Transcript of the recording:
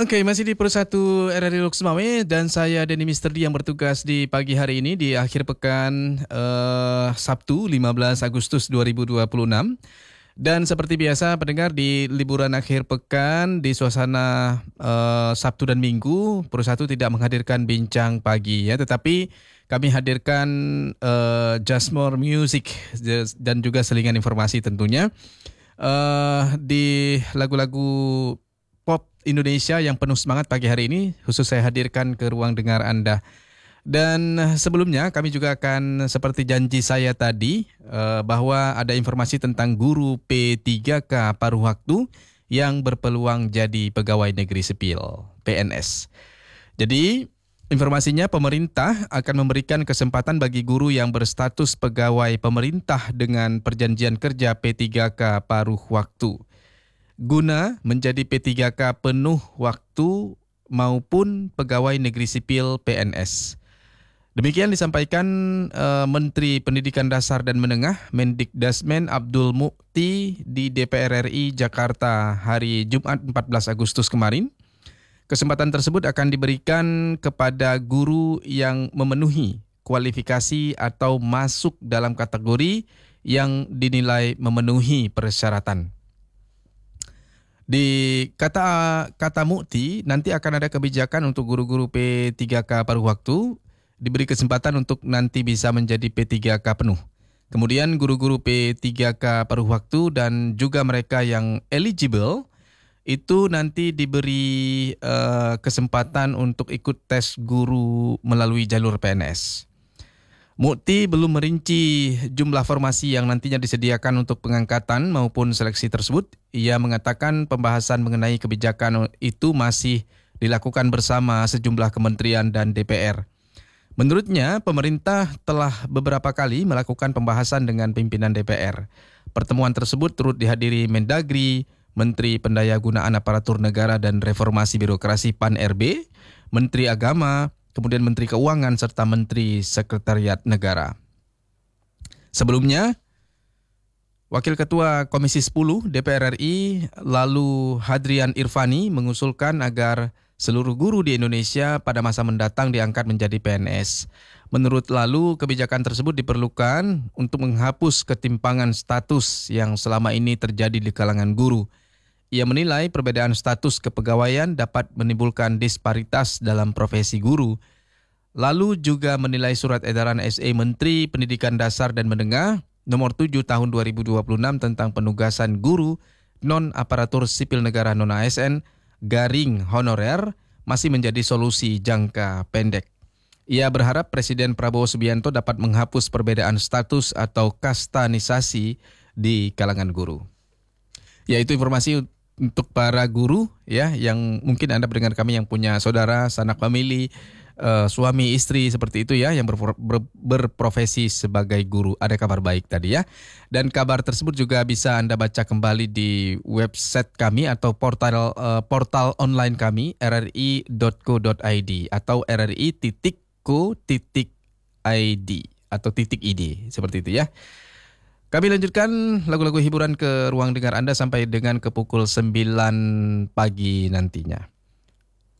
Oke, masih di Persatu RRI Lux Mame dan saya Denny Mister D yang bertugas di pagi hari ini di akhir pekan Sabtu 15 Agustus 2026. Dan seperti biasa pendengar di liburan akhir pekan di suasana Sabtu dan Minggu, Persatu tidak menghadirkan bincang pagi ya, tetapi kami hadirkan Just More Music dan juga selingan informasi tentunya di lagu-lagu pop Indonesia yang penuh semangat pagi hari ini khusus saya hadirkan ke ruang dengar Anda. Dan sebelumnya kami juga akan seperti janji saya tadi bahwa ada informasi tentang guru P3K paruh waktu yang berpeluang jadi pegawai negeri sipil PNS. Jadi informasinya pemerintah akan memberikan kesempatan bagi guru yang berstatus pegawai pemerintah dengan perjanjian kerja P3K paruh waktu guna menjadi P3K penuh waktu maupun pegawai negeri sipil PNS. Demikian disampaikan Menteri Pendidikan Dasar dan Menengah Mendikdasmen Abdul Mukti di DPR RI Jakarta hari Jumat 14 Agustus kemarin. Kesempatan tersebut akan diberikan kepada guru yang memenuhi kualifikasi atau masuk dalam kategori yang dinilai memenuhi persyaratan. Di kata Mukti, nanti akan ada kebijakan untuk guru-guru P3K paruh waktu diberi kesempatan untuk nanti bisa menjadi P3K penuh. Kemudian guru-guru P3K paruh waktu dan juga mereka yang eligible itu nanti diberi kesempatan untuk ikut tes guru melalui jalur PNS. Mukti belum merinci jumlah formasi yang nantinya disediakan untuk pengangkatan maupun seleksi tersebut. Ia mengatakan pembahasan mengenai kebijakan itu masih dilakukan bersama sejumlah kementerian dan DPR. Menurutnya, pemerintah telah beberapa kali melakukan pembahasan dengan pimpinan DPR. Pertemuan tersebut turut dihadiri Mendagri, Menteri Pendayagunaan Aparatur Negara dan Reformasi Birokrasi PAN-RB, Menteri Agama, kemudian Menteri Keuangan serta Menteri Sekretariat Negara. Sebelumnya, Wakil Ketua Komisi 10 DPR RI lalu Hadrian Irvani mengusulkan agar seluruh guru di Indonesia pada masa mendatang diangkat menjadi PNS. Menurut lalu, kebijakan tersebut diperlukan untuk menghapus ketimpangan status yang selama ini terjadi di kalangan guru. Ia menilai perbedaan status kepegawaian dapat menimbulkan disparitas dalam profesi guru. Lalu juga menilai surat edaran SE Menteri Pendidikan Dasar dan Menengah nomor 7 tahun 2026 tentang penugasan guru non-aparatur sipil negara non-ASN garing honorer masih menjadi solusi jangka pendek. Ia berharap Presiden Prabowo Subianto dapat menghapus perbedaan status atau kastanisasi di kalangan guru. Yaitu informasi untuk para guru ya yang mungkin Anda pendengar kami yang punya saudara, sanak famili, suami istri seperti itu ya yang berprofesi sebagai guru. Ada kabar baik tadi ya. Dan kabar tersebut juga bisa Anda baca kembali di website kami atau portal online kami rri.co.id atau rri.co.id atau .id seperti itu ya. Kami lanjutkan lagu-lagu hiburan ke ruang dengar Anda sampai dengan ke pukul 9 pagi nantinya.